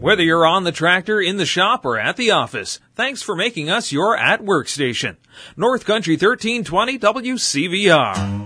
Whether you're on the tractor, in the shop, or at the office, thanks for making us your at-work station. North Country 1320 WCVR.